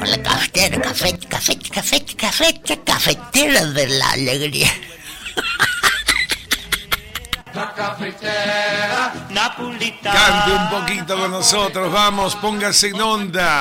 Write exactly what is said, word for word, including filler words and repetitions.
con la cafetera, café, café, café, café, cafetera de la alegría. La cafetera napolitana. Cante un poquito con nosotros, vamos, póngase en onda.